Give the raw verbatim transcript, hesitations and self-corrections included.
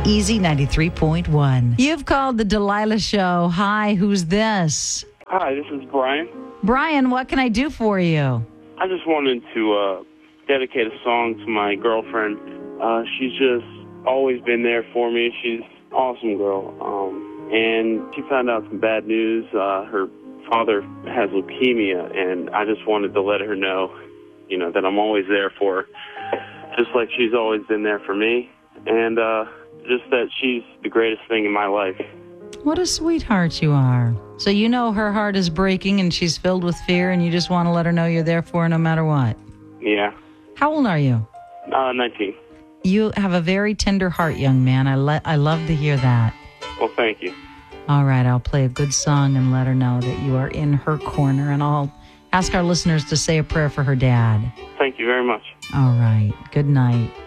Easy ninety-three point one. You've called the Delilah Show. Hi, who's this? Hi, this is Brian. Brian, what can I do for you? I just wanted to uh, dedicate a song to my girlfriend. Uh, she's just always been there for me. She's an awesome girl. Um, and she found out some bad news. Uh, her father has leukemia, and I just wanted to let her know, you know, that I'm always there for her, just like she's always been there for me. And uh, just that she's the greatest thing in my life. What a sweetheart you are. So you know her heart is breaking and she's filled with fear, and you just want to let her know you're there for her no matter what. Yeah. How old are you? Uh, nineteen. You have a very tender heart, young man. I, le- I love to hear that. Well, thank you. All right, I'll play a good song and let her know that you are in her corner, and I'll ask our listeners to say a prayer for her dad. Thank you very much. All right. Good night.